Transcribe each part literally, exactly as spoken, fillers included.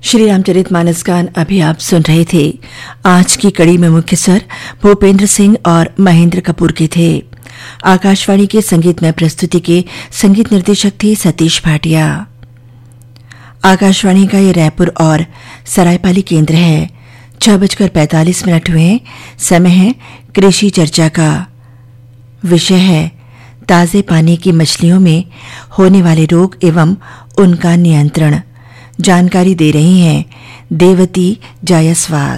श्री रामचरितमानस गान अभी आप सुन रहे थे। आज की कड़ी में मुख्य स्वर भूपेंद्र सिंह और महेंद्र कपूर के थे। आकाशवाणी के संगीतमय प्रस्तुति के संगीत निर्देशक थे सतीश भाटिया। आकाशवाणी का ये रायपुर और सरायपाली केंद्र है। छह बजकर पैंतालीस मिनट हुए। समय है कृषि चर्चा का। विषय है ताजे पानी की मछलियों में होने वाले रोग एवं उनका नियंत्रण। जानकारी दे रही हैं देवती जायसवाल।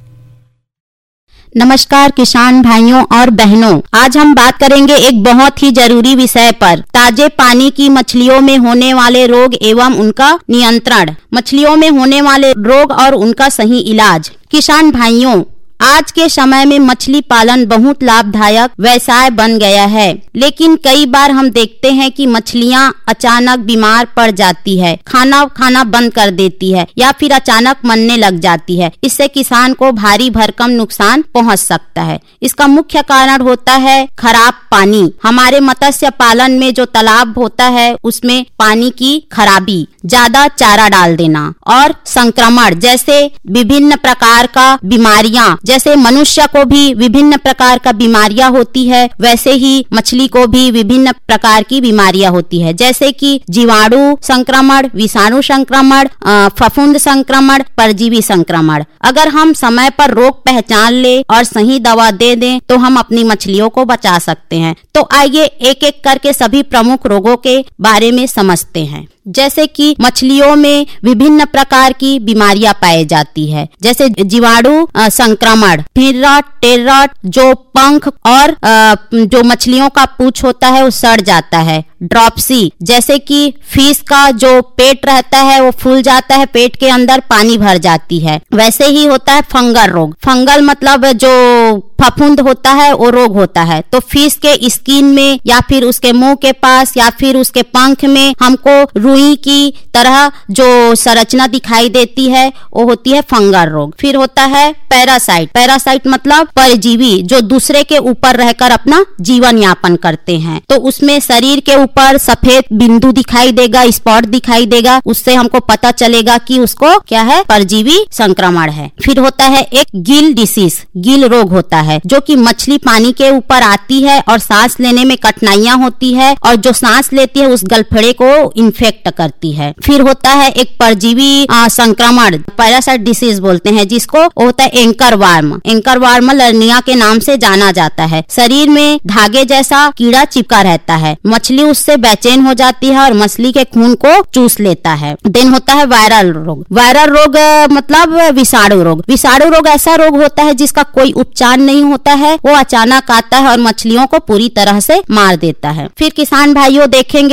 नमस्कार किसान भाइयों और बहनों, आज हम बात करेंगे एक बहुत ही जरूरी विषय पर, ताजे पानी की मछलियों में होने वाले रोग एवं उनका नियंत्रण, मछलियों में होने वाले रोग और उनका सही इलाज। किसान भाइयों, आज के समय में मछली पालन बहुत लाभदायक व्यवसाय बन गया है, लेकिन कई बार हम देखते हैं कि मछलियां अचानक बीमार पड़ जाती है, खाना खाना बंद कर देती है या फिर अचानक मरने लग जाती है। इससे किसान को भारी भरकम नुकसान पहुंच सकता है। इसका मुख्य कारण होता है खराब पानी। हमारे मत्स्य पालन में जो तालाब होता है उसमें पानी की खराबी, ज्यादा चारा डाल देना और संक्रमण जैसे विभिन्न प्रकार का बीमारियां, जैसे मनुष्य को भी विभिन्न प्रकार का बीमारियां होती है, वैसे ही मछली को भी विभिन्न प्रकार की बीमारियां होती है, जैसे कि जीवाणु संक्रमण, विषाणु संक्रमण, फफूंद संक्रमण, परजीवी संक्रमण। अगर हम समय पर रोग पहचान ले और सही दवा दे दें तो हम अपनी मछलियों को बचा सकते हैं। तो आइए एक एक करके सभी प्रमुख रोगों के बारे में समझते हैं। जैसे कि मछलियों में विभिन्न प्रकार की बीमारियां पाई जाती है, जैसे जीवाणु संक्रमण, फिररॉट, टेररॉट, जो पंख और आ, जो मछलियों का पूंछ होता है वो सड़ जाता है। ड्रॉप्सी, जैसे कि फिश का जो पेट रहता है वो फूल जाता है, पेट के अंदर पानी भर जाती है। वैसे ही होता है फंगल रोग। फंगल मतलब जो फफूंद होता है वो रोग होता है। तो फिश के स्किन में या फिर उसके मुंह के पास या फिर उसके पंख में हमको रुई की तरह जो संरचना दिखाई देती है वो होती है फंगल रोग। फिर होता है पैरासाइट। पैरासाइट मतलब परजीवी जो दूसरे के ऊपर रहकर अपना जीवन यापन करते हैं। तो उसमें शरीर के ऊपर सफेद बिंदु दिखाई देगा, स्पॉट दिखाई देगा, उससे हमको पता चलेगा कि उसको क्या है, परजीवी संक्रमण है। फिर होता है एक गिल डिसीज, गिल रोग होता है, जो कि मछली पानी के ऊपर आती है और सांस लेने में कठिनाइयां होती है और जो सांस लेती है उस गलफड़े को इन्फेक्ट करती है। फिर होता है एक परजीवी संक्रमण, पैरासाइट डिसीज बोलते हैं जिसको, होता है एंकर वार्म। एंकर वार्म लर्निया के नाम से जाना जाता है। शरीर में धागे जैसा कीड़ा चिपका रहता है, मछली उससे बेचैन हो जाती है और मछली के खून को चूस लेता है। देन होता है वायरल रोग। वायरल रोग मतलब विषाणु रोग। विषाणु रोग ऐसा रोग होता है जिसका कोई उपचार नहीं होता है, वो अचानक आता है और मछलियों को पूरी तरह से मार देता है। फिर किसान भाइयों देखेंगे